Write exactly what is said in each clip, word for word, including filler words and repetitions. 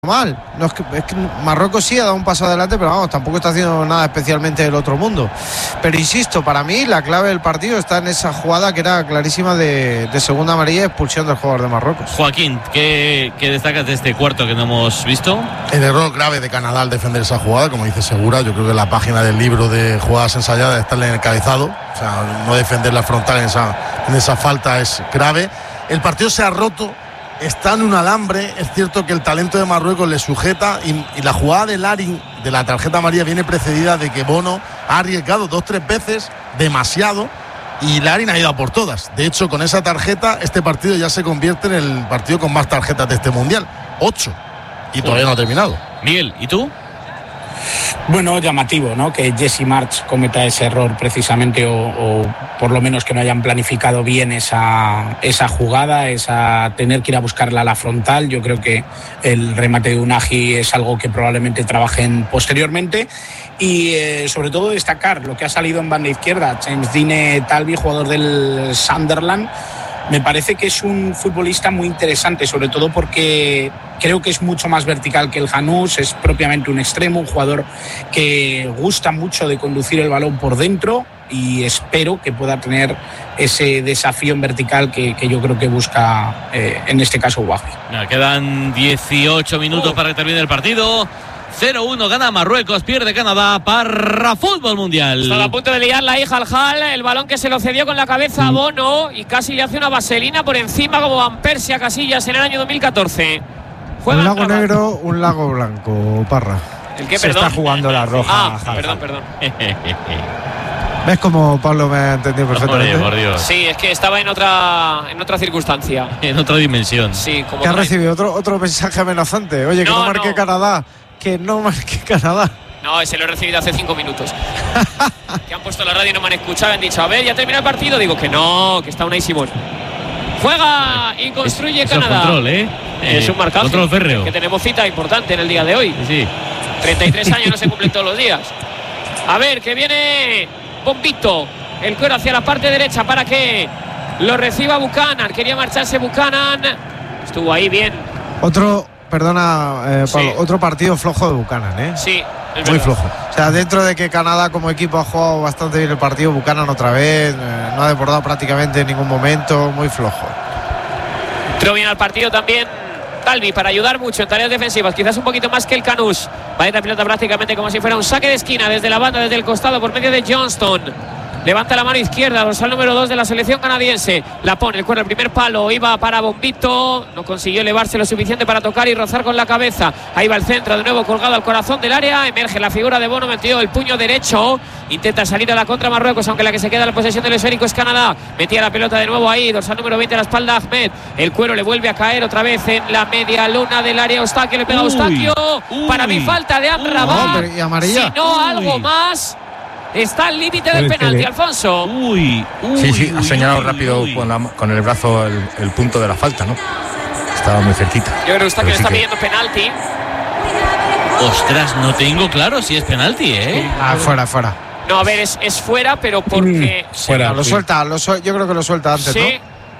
mal, no es que, es que Marruecos sí ha dado un paso adelante, pero vamos, tampoco está haciendo nada especialmente del otro mundo. Pero insisto, para mí la clave del partido está en esa jugada que era clarísima de, de segunda amarilla, expulsión del jugador de Marruecos. Joaquín, ¿qué, qué destacas de este cuarto que no hemos visto? El error grave de Canadá al defender esa jugada, como dice Segura. Yo creo que la página del libro de jugadas ensayadas está en el encabezado, o sea, no defender la frontal en esa, en esa falta es grave. El partido se ha roto. Está en un alambre, es cierto que el talento de Marruecos le sujeta y, y la jugada de Larin de la tarjeta amarilla viene precedida de que Bono ha arriesgado dos, tres veces, demasiado, y Larin ha ido a por todas. De hecho, con esa tarjeta, este partido ya se convierte en el partido con más tarjetas de este Mundial, ocho, y todavía no ha terminado. Miguel, ¿y tú? Bueno, llamativo, ¿no? Que Jesse Marsch cometa ese error precisamente o, o por lo menos que no hayan planificado bien esa, esa jugada, esa tener que ir a buscarla a la frontal. Yo creo que el remate de Unagi es algo que probablemente trabajen posteriormente y eh, sobre todo destacar lo que ha salido en banda izquierda. James Dean Talby, jugador del Sunderland. Me parece que es un futbolista muy interesante, sobre todo porque creo que es mucho más vertical que el Hanous, es propiamente un extremo, un jugador que gusta mucho de conducir el balón por dentro y espero que pueda tener ese desafío en vertical que, que yo creo que busca eh, en este caso Wahi. Quedan dieciocho minutos oh. para que termine el partido. cero uno gana Marruecos, pierde Canadá para fútbol mundial. Está a punto de liar la hija al Hal, el balón que se lo cedió con la cabeza a Bono y casi le hace una vaselina por encima como Van Persie a Casillas en el año dos mil catorce. Juega un lago negro, un lago blanco, Parra. ¿El qué, se perdón? está jugando la roja. Ah, Hal, perdón, Hal. perdón. ¿Ves cómo Pablo me ha entendido perfectamente? Por Dios. Sí, es que estaba en otra en otra circunstancia. En otra dimensión. Sí, como que ha recibido otro, otro mensaje amenazante. Oye, no, que no marque no. Canadá. Que no marque Canadá. No, ese lo he recibido hace cinco minutos. Que han puesto la radio y no me han escuchado. Han dicho, a ver, ya termina el partido. Digo que no, que está Unai Simón. Juega y construye Eso Canadá. Es control, ¿eh? Es un marcaje. Control férreo. Que tenemos cita importante en el día de hoy. Sí. treinta y tres años no se cumplen todos los días. A ver, que viene Bombito. El cuero hacia la parte derecha para que lo reciba Buchanan. Quería marcharse Buchanan. Estuvo ahí bien. Otro... Perdona, eh, Pablo, sí. otro partido flojo de Buchanan, ¿eh? Sí, es muy verdad. flojo. O sea, dentro de que Canadá como equipo ha jugado bastante bien el partido, Buchanan otra vez, eh, no ha desbordado prácticamente en ningún momento, muy flojo. Entró bien al partido también Talby para ayudar mucho en tareas defensivas, quizás un poquito más que el Canús. Va a ir la pelota prácticamente como si fuera un saque de esquina desde la banda, desde el costado, por medio de Johnston. Levanta la mano izquierda, dorsal número dos de la selección canadiense. La pone, el cuerno, el primer palo. Iba para Bombito. No consiguió elevarse lo suficiente para tocar y rozar con la cabeza. Ahí va el centro, de nuevo colgado al corazón del área. Emerge la figura de Bono, metió el puño derecho. Intenta salir a la contra Marruecos, aunque la que se queda en la posesión del esférico es Canadá. Metía la pelota de nuevo ahí, dorsal número veinte a la espalda Ahmed. El cuero le vuelve a caer otra vez en la media luna del área. Eustaquio le pega a Eustaquio. Para mi falta de Amrabat. No, y amarilla. Si no, algo Uy. más. Está al límite del penalti, Alfonso. Uy, uy. Sí, sí, ha señalado uy, rápido uy. con, la, con el brazo el, el punto de la falta, ¿no? Estaba muy cerquita. Yo creo que Eustaquio le Pero sí está que- pidiendo penalti. Ostras, no tengo claro si es penalti, ¿eh? Ah, fuera, fuera. No, a ver, es, es fuera, pero porque. Fuera. No, lo suelta, lo suel- yo creo que lo suelta antes, Sí. ¿no?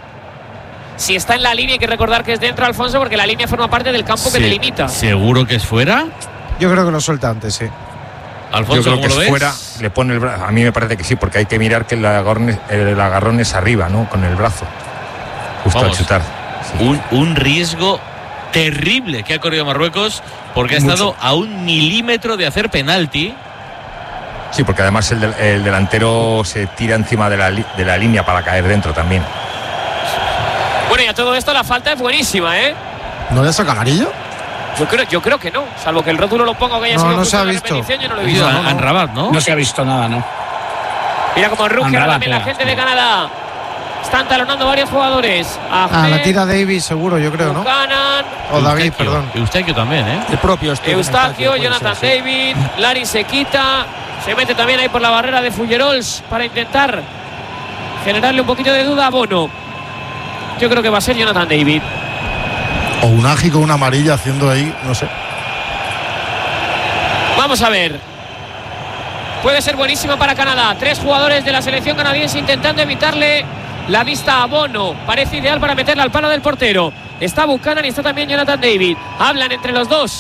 Si está en la línea, hay que recordar que es dentro, Alfonso, porque la línea forma parte del campo que Se- delimita. ¿Seguro que es fuera? Yo creo que lo suelta antes, sí. Alfonso, Yo creo ¿cómo que lo es ves? fuera, le pone el brazo. A mí me parece que sí, porque hay que mirar que el agarrón es, el agarrón es arriba, ¿no? Con el brazo. Justo Vamos. al chutar. Sí. Un, un riesgo terrible que ha corrido Marruecos porque ha Mucho. estado a un milímetro de hacer penalti. Sí, porque además el, del- el delantero se tira encima de la, li- de la línea para caer dentro también. Bueno, y a todo esto la falta es buenísima, ¿eh? ¿No le saca amarillo? Yo creo, yo creo que no. Salvo que el rótulo lo ponga o que haya No, sido no justo se ha en la visto. repetición, yo no lo he Ha visto. sido no, no. Amrabat, ¿no? No se ha visto nada, ¿no? Mira cómo ruge ahora Amrabat, también la era. gente de Canadá. Están talonando varios jugadores. Ah, Ahmed, la tira Davis seguro, yo creo, ¿no? Buchanan, O David, Eustaquio. perdón. Eustaquio también, ¿eh? El propio este Eustaquio, Jonathan David, Larry se quita, se mete también ahí por la barrera de Fullerols para intentar generarle un poquito de duda a Bono. Yo creo que va a ser Jonathan David. O un Agi con una amarilla haciendo ahí, no sé. Vamos a ver. Puede ser buenísima para Canadá. Tres jugadores de la selección canadiense intentando evitarle la vista a Bono. Parece ideal para meterla al palo del portero. Está Buchanan y está también Jonathan David. Hablan entre los dos.